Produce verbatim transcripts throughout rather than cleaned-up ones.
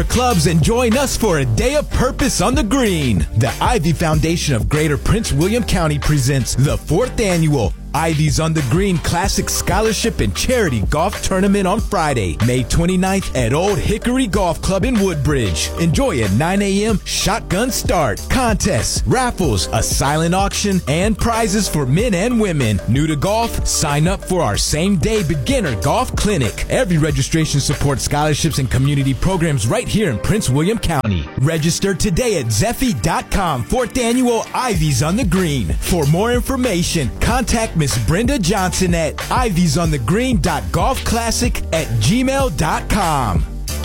Clubs and join us for a day of purpose on the green. The Ivy Foundation of Greater Prince William County presents the fourth annual Ivy's on the Green Classic Scholarship and Charity Golf Tournament on Friday, May twenty-ninth at Old Hickory Golf Club in Woodbridge. Enjoy at nine a.m. shotgun start, contests, raffles, a silent auction, and prizes for men and women. New to golf? Sign up for our same-day beginner golf clinic. Every registration supports scholarships and community programs right here in Prince William County. Register today at Zeffy dot com. fourth Annual Ivy's on the Green. For more information, contact Miss Brenda Johnson at ivys on the green dot golf classic at gmail dot com.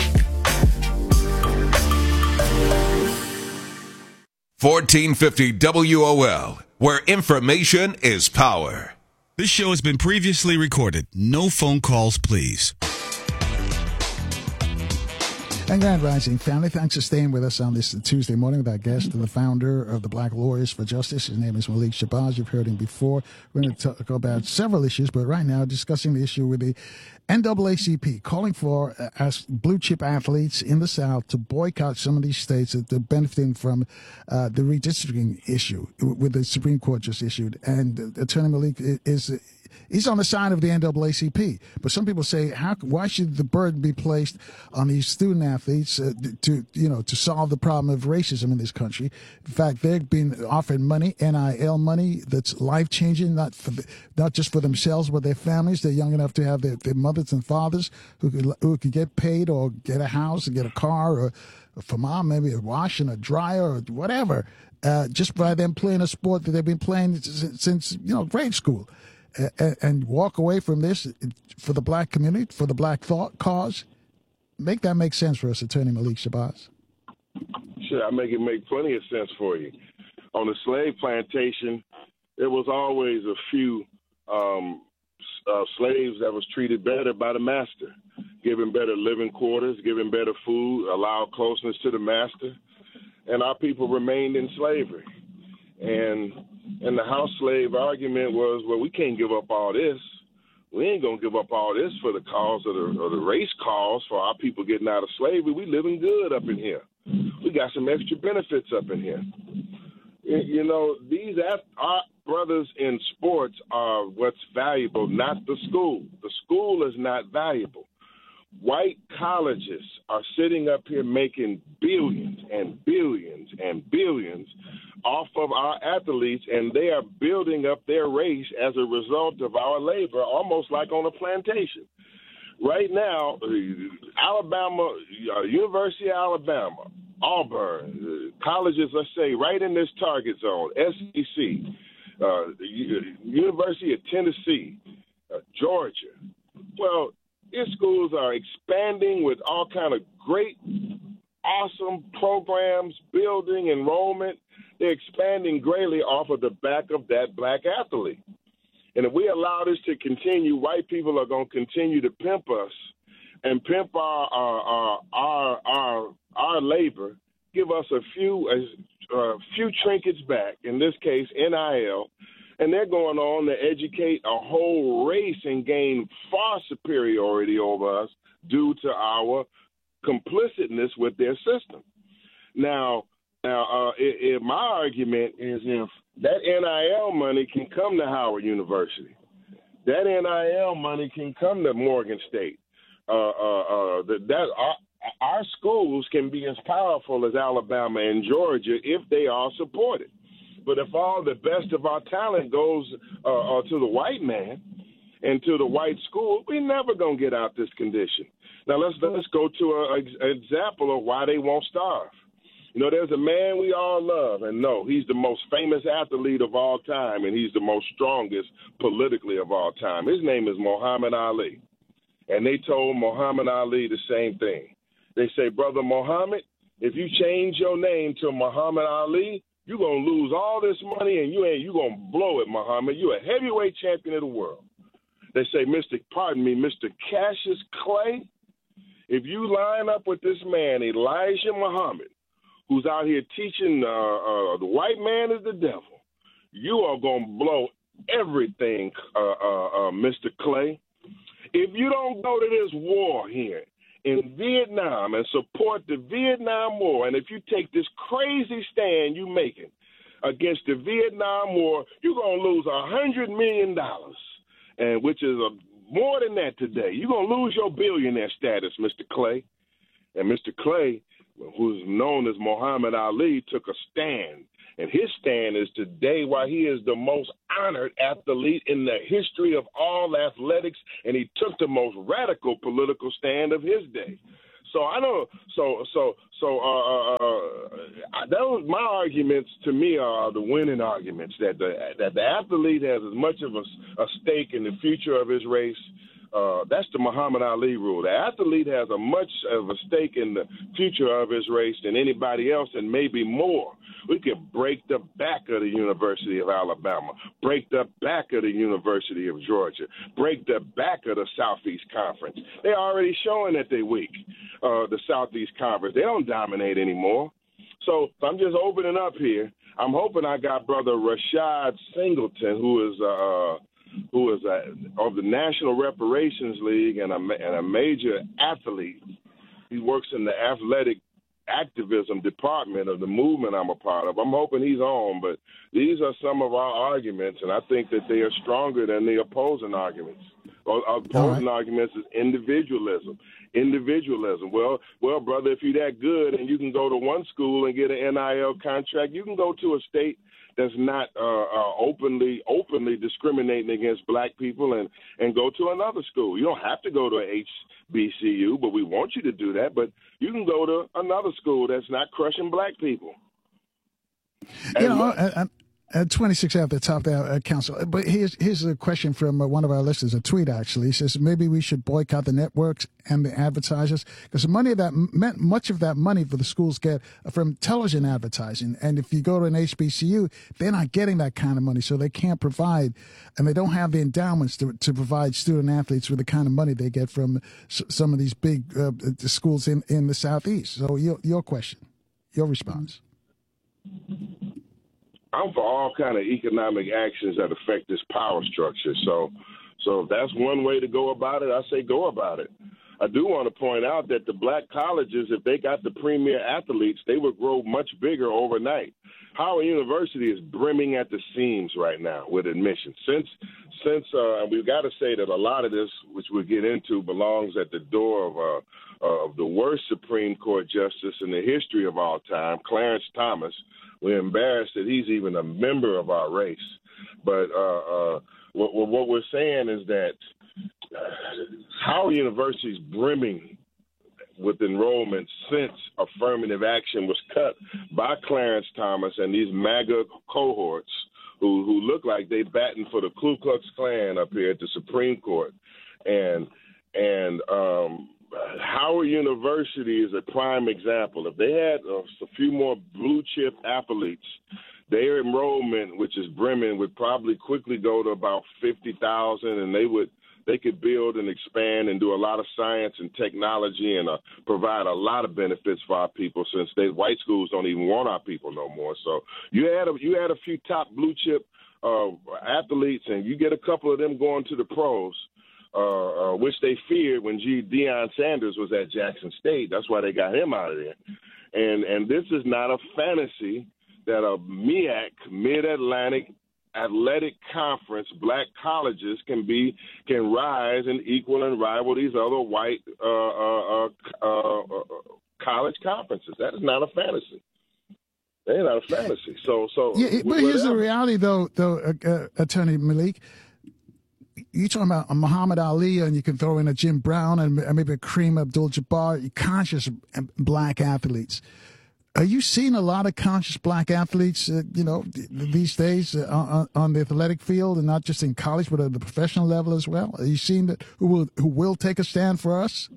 fourteen fifty W O L, where information is power. This show has been previously recorded. No phone calls, please. And Grand Rising family, thanks for staying with us on this Tuesday morning with our guest, the founder of the Black Lawyers for Justice. His name is Malik Shabazz. You've heard him before. We're going to talk about several issues, but right now discussing the issue with the N double A C P, calling for uh, as blue chip athletes in the South to boycott some of these states that are benefiting from uh, the redistricting issue with the Supreme Court just issued. And uh, Attorney Malik is... He's on the side of the N double A C P, but some people say, how? Why should the burden be placed on these student athletes uh, to, you know, to solve the problem of racism in this country? In fact, they've been offered money, N I L money, that's life changing, not for the, not just for themselves, but their families. They're young enough to have their, their mothers and fathers who could who could get paid or get a house or get a car, or, or for mom maybe a wash and a dryer or whatever, uh, just by them playing a sport that they've been playing since you know grade school. And walk away from this for the black community, for the black thought cause. Make that make sense for us, Attorney Malik Shabazz. Sure, I make it make plenty of sense for you. On the slave plantation, there was always a few um, uh, slaves that was treated better by the master, given better living quarters, given better food, allowed closeness to the master, and our people remained in slavery. And and the house slave argument was, well, we can't give up all this. We ain't going to give up all this for the cause of the, of the race cause for our people getting out of slavery. We living good up in here. We got some extra benefits up in here. You know, these our brothers in sports are what's valuable, not the school. The school is not valuable. White colleges are sitting up here making billions and billions and billions off of our athletes, and they are building up their race as a result of our labor, almost like on a plantation. Right now, Alabama, uh, University of Alabama, Auburn, uh, colleges, let's say, right in this target zone, S E C, uh, University of Tennessee, uh, Georgia. Well, these schools are expanding with all kind of great, awesome programs, building enrollment. They're expanding greatly off of the back of that black athlete. And if we allow this to continue, white people are going to continue to pimp us and pimp our our our our, our, our labor, give us a few a, a few trinkets back, in this case N I L, and they're going on to educate a whole race and gain far superiority over us due to our complicitness with their system. Now, now, uh, it, it, my argument is if that N I L money can come to Howard University, that N I L money can come to Morgan State. Uh, uh, uh, that, that our, our schools can be as powerful as Alabama and Georgia if they are supported. But if all the best of our talent goes uh, uh, to the white man and to the white school, we're never going to get out this condition. Now, let's let's go to an example of why they won't starve. You know, there's a man we all love and know. He's the most famous athlete of all time, and he's the most strongest politically of all time. His name is Muhammad Ali. And they told Muhammad Ali the same thing. They say, Brother Muhammad, if you change your name to Muhammad Ali, you're going to lose all this money, and you ain't you going to blow it, Muhammad. You're a heavyweight champion of the world. They say, Mister Pardon me, Mister Cassius Clay, if you line up with this man, Elijah Muhammad, who's out here teaching uh, uh, the white man is the devil, you are going to blow everything, uh, uh, uh, Mister Clay. If you don't go to this war here in Vietnam and support the Vietnam War, and if you take this crazy stand you making against the Vietnam War, you're going to lose one hundred million dollars, and which is a, more than that today. You're going to lose your billionaire status, Mister Clay. And Mister Clay, who's known as Muhammad Ali, took a stand. And his stand is today why he is the most honored athlete in the history of all athletics, and he took the most radical political stand of his day. So I don't. So so so. Uh, uh, those my arguments to me are the winning arguments that the that the athlete has as much of a, a stake in the future of his race. Uh, that's the Muhammad Ali rule. The athlete has a much of a stake in the future of his race than anybody else, and maybe more. We could break the back of the University of Alabama, break the back of the University of Georgia, break the back of the Southeast Conference. They're already showing that they're weak, uh, the Southeast Conference. They don't dominate anymore. So I'm just opening up here. I'm hoping I got Brother Rashad Singleton, who is uh, who is uh, of the National Reparations League and a, and a major athlete. He works in the athletic activism department of the movement I'm a part of. I'm hoping he's on, but these are some of our arguments, and I think that they are stronger than the opposing arguments. Our opposing right. arguments is individualism. Individualism. Well, well, brother, if you're that good and you can go to one school and get an N I L contract, you can go to a state that's not uh, uh, openly openly discriminating against black people and, and go to another school. You don't have to go to H B C U, but we want you to do that. But you can go to another school that's not crushing black people. You and know, I, I, At twenty-six at the top there, uh, Council. But here's here's a question from uh, one of our listeners, a tweet actually. He says maybe we should boycott the networks and the advertisers because the money that meant much of that money for the schools get from television advertising. And if you go to an H B C U, they're not getting that kind of money, so they can't provide, and they don't have the endowments to to provide student athletes with the kind of money they get from s- some of these big uh, schools in, in the Southeast. So your your question, your response. I'm for all kind of economic actions that affect this power structure. So, so if that's one way to go about it, I say go about it. I do want to point out that the black colleges, if they got the premier athletes, they would grow much bigger overnight. Howard University is brimming at the seams right now with admissions. Since, since uh, we've got to say that a lot of this, which we'll get into, belongs at the door of uh, uh, of the worst Supreme Court justice in the history of all time, Clarence Thomas. We're embarrassed that he's even a member of our race. But uh, uh, what, what we're saying is that Howard University is brimming with enrollment since affirmative action was cut by Clarence Thomas and these MAGA cohorts who, who look like they batting for the Ku Klux Klan up here at the Supreme Court. And and um, Howard University is a prime example. If they had uh, a few more blue chip athletes, their enrollment, which is brimming, would probably quickly go to about fifty thousand, and they would they could build and expand and do a lot of science and technology and uh, provide a lot of benefits for our people. Since they white schools don't even want our people no more, so you had a you had a few top blue chip uh, athletes, and you get a couple of them going to the pros. Uh, uh, which they feared when G. Deion Sanders was at Jackson State. That's why they got him out of there. And and this is not a fantasy that a M E A C, Mid-Atlantic Athletic Conference, black colleges can be can rise and equal and rival these other white uh, uh, uh, uh, college conferences. That is not a fantasy. They're not a fantasy. So so. Yeah, but here's the reality, though, though, uh, uh, Attorney Malik. You're talking about Muhammad Ali, and you can throw in a Jim Brown and maybe a Kareem Abdul-Jabbar, conscious black athletes. Are you seeing a lot of conscious black athletes, uh, you know, these days uh, on, on the athletic field, and not just in college, but at the professional level as well? Are you seeing that who will who will take a stand for us?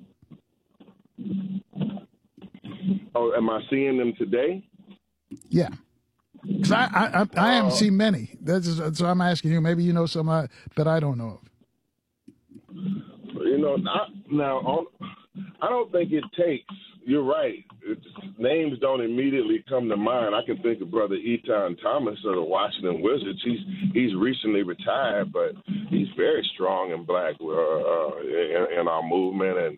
Oh, am I seeing them today? Yeah. Because I, I, I, I haven't uh, seen many. That's just, so I'm asking you. Maybe you know some uh, that I don't know of. You know, I, now on, I don't think it takes. You're right. It's, names don't immediately come to mind. I can think of Brother Etan Thomas of the Washington Wizards. He's he's recently retired, but he's very strong in black uh, uh, in, in our movement, and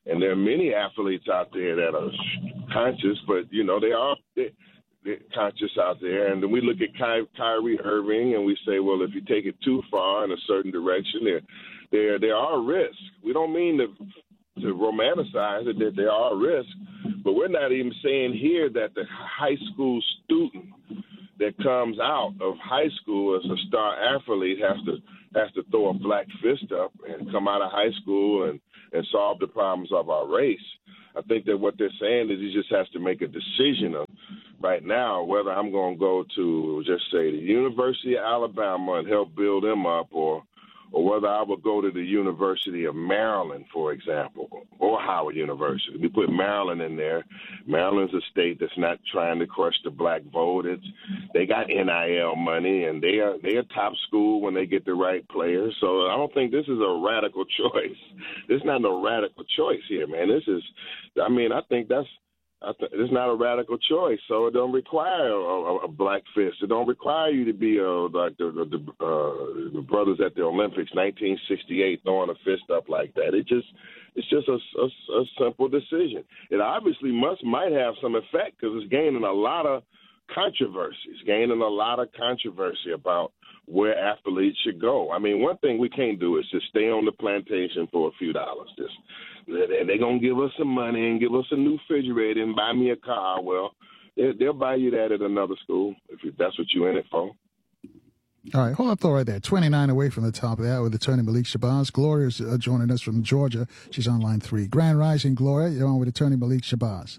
And there are many athletes out there that are conscious, but, you know, they are they, they're conscious out there. And then we look at Ky- Kyrie Irving and we say, well, if you take it too far in a certain direction, there there, there are risks. We don't mean to, to romanticize it, that there are risks, but we're not even saying here that the high school student that comes out of high school as a star athlete has to has to throw a black fist up and come out of high school and, and solve the problems of our race. I think that what they're saying is he just has to make a decision of right now whether I'm going to go to, just say, the University of Alabama and help build them up, or or whether I would go to the University of Maryland, for example, or Howard University. We put Maryland in there. Maryland's a state that's not trying to crush the black vote. It's, they got N I L money, and they are they are top school when they get the right players. So I don't think this is a radical choice. There's not no radical choice here, man. This is, I mean, I think that's, I th- it's not a radical choice, so it don't require a, a, a black fist. It don't require you to be a, like the, the, uh, the brothers at the Olympics, nineteen sixty-eight, throwing a fist up like that. It just, it's just a, a, a simple decision. It obviously must might have some effect because it's gaining a lot of controversy. It's gaining a lot of controversy about where athletes should go. I mean, one thing we can't do is just stay on the plantation for a few dollars. Just they're going to give us some money and give us a new refrigerator and buy me a car. Well, they'll buy you that at another school if that's what you're in it for. All right, hold up though right there. twenty-nine away from the top of that with attorney Malik Shabazz. Gloria's uh, joining us from Georgia. She's on line three. Grand Rising, Gloria. You're on with attorney Malik Shabazz.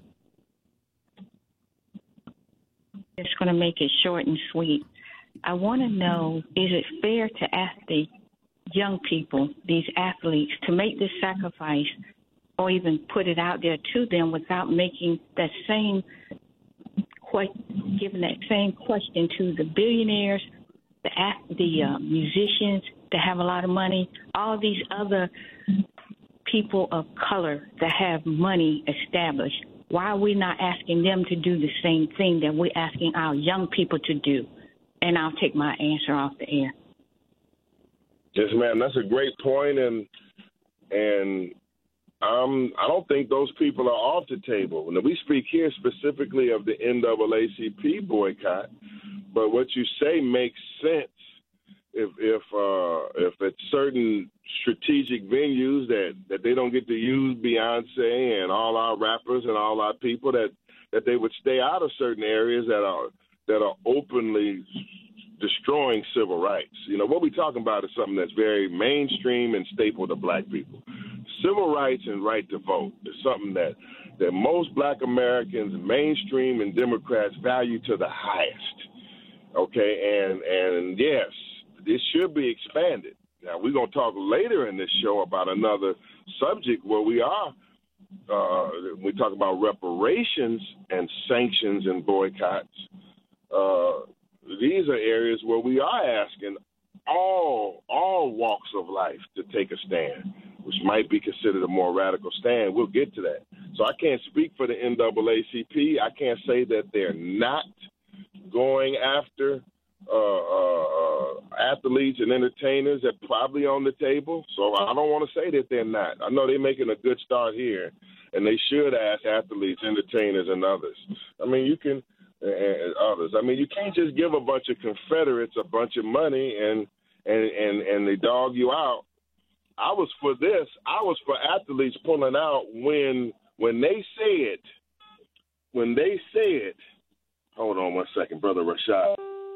Just going to make it short and sweet. I want to know, is it fair to ask the young people, these athletes, to make this sacrifice or even put it out there to them without making that same que- giving that same question to the billionaires, the the uh, musicians that have a lot of money, all these other people of color that have money established? Why are we not asking them to do the same thing that we're asking our young people to do? And I'll take my answer off the air. Yes, ma'am. That's a great point, and and um, I don't think those people are off the table. Now, we speak here specifically of the N double A C P boycott, but what you say makes sense if if uh, if at certain strategic venues that, that they don't get to use Beyonce and all our rappers and all our people, that, that they would stay out of certain areas that are that are openly destroying civil rights. You know, what we're talking about is something that's very mainstream and staple to black people. Civil rights and right to vote is something that, that most black Americans, mainstream and Democrats, value to the highest. Okay, and and yes, this should be expanded. Now, we're going to talk later in this show about another subject where we are, uh, we talk about reparations and sanctions and boycotts. Uh, these are areas where we are asking all all walks of life to take a stand, which might be considered a more radical stand. We'll get to that. So I can't speak for the N double A C P. I can't say that they're not going after uh, uh, athletes and entertainers that are probably on the table. So I don't want to say that they're not. I know they're making a good start here, and they should ask athletes, entertainers, and others. I mean, you can and others. I mean, you can't just give a bunch of Confederates a bunch of money and and, and, and they dog you out. I was for this. I was for athletes pulling out when when they said, when they said, hold on one second, Brother Rashad.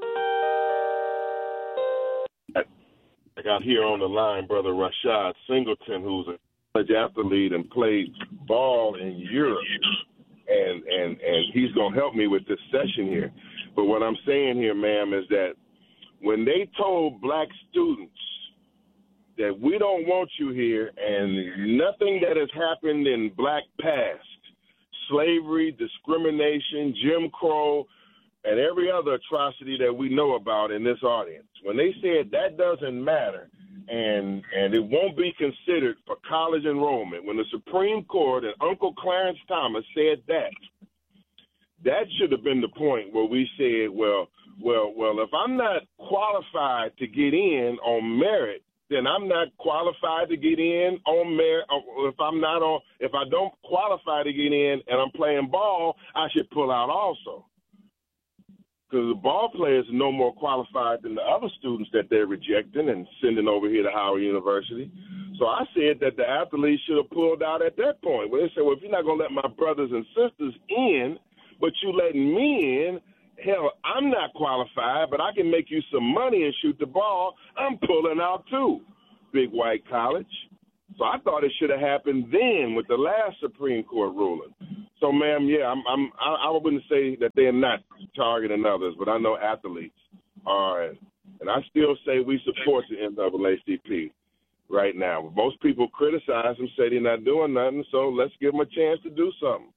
I got here on the line Brother Rashad Singleton, who's a college athlete and played ball in Europe. And, and, and he's going to help me with this session here. But what I'm saying here, ma'am, is that when they told black students that we don't want you here and nothing that has happened in black past, slavery, discrimination, Jim Crow, and every other atrocity that we know about in this audience, when they said that doesn't matter and and it won't be considered for college enrollment, when the Supreme Court and Uncle Clarence Thomas said that, that should have been the point where we said, well, well, well, if I'm not qualified to get in on merit, then I'm not qualified to get in on merit. If I'm not on, if I don't qualify to get in and I'm playing ball, I should pull out also. Because the ball players are no more qualified than the other students that they're rejecting and sending over here to Howard University. So I said that the athletes should have pulled out at that point. When they said, well, if you're not going to let my brothers and sisters in, but you letting me in, hell, I'm not qualified, but I can make you some money and shoot the ball. I'm pulling out too, Big White College. So I thought it should have happened then with the last Supreme Court ruling. So, ma'am, yeah, I'm, I'm, I, I wouldn't say that they're not targeting others, but I know athletes are. And I still say we support the N double A C P right now. Most people criticize them, say they're not doing nothing, so let's give them a chance to do something.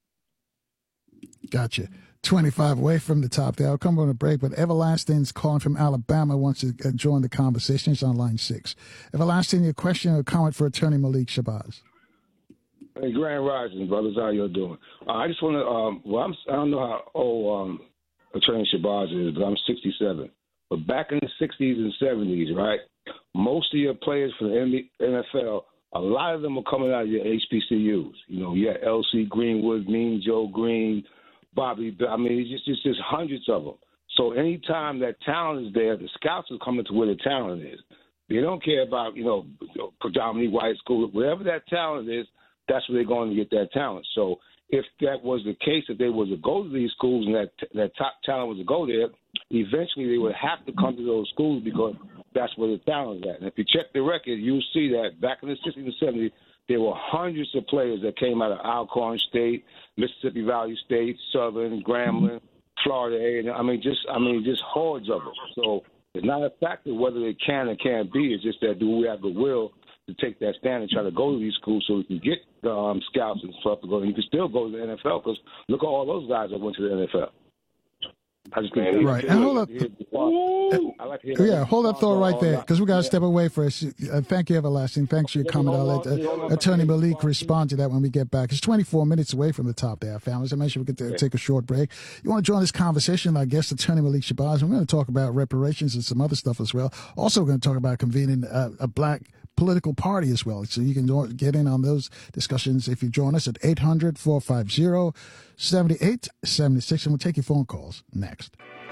Gotcha. twenty-five away from the top there. I'll come on a break, but Everlasting's calling from Alabama, wants to uh, join the conversation. He's on line six. Everlasting, your question or comment for Attorney Malik Shabazz? Hey, Grand Rising, brothers. How you doing? Uh, I just want to, um, well, I'm, I don't know how old um, Attorney Shabazz is, but I'm sixty-seven. But back in the sixties and seventies, right, most of your players for the N F L, a lot of them are coming out of your H B C Us. You know, yeah, L C Greenwood, Mean Joe Green, Bobby, I mean, it's just, it's just hundreds of them. So anytime that talent is there, the scouts are coming to where the talent is. They don't care about, you know, predominantly white school. Wherever that talent is, that's where they're going to get that talent. So if that was the case, if they was to go to these schools and that that top talent was to go there, eventually they would have to come to those schools because that's where the talent is at. And if you check the record, you'll see that back in the sixties and seventies, there were hundreds of players that came out of Alcorn State, Mississippi Valley State, Southern, Grambling, Florida A and M. I mean, just I mean, just hordes of them. So it's not a factor whether they can or can't be. It's just that do we have the will to take that stand and try to go to these schools so we can get the um, scouts and stuff to go. And you can still go to the N F L because look at all those guys that went to the N F L. I just think right. And hold up. I like yeah, hold that thought right there because we got to step away for us. Uh, thank you, Everlasting. Thanks for your comment. I'll let uh, Attorney Malik respond to that when we get back. It's twenty-four minutes away from the top there, families. I mentioned we could take a short break. You want to join this conversation? I guess Attorney Malik Shabazz. We're going to talk about reparations and some other stuff as well. Also, we're going to talk about convening uh, a black political party as well. So you can get in on those discussions if you join us at eight hundred, four five zero, seven eight seven six, and we'll take your phone calls next.